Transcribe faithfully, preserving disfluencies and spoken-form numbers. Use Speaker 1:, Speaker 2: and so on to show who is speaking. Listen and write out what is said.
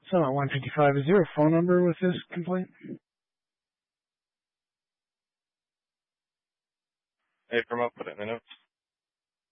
Speaker 1: So at one fifty-five, is there a phone number with this complaint?
Speaker 2: Hey, from up, put it in the notes.